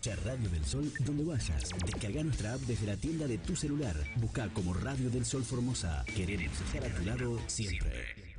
escuchar Radio del Sol donde vayas. Descarga nuestra app desde la tienda de tu celular. Busca como Radio del Sol Formosa. Queremos estar a tu lado siempre.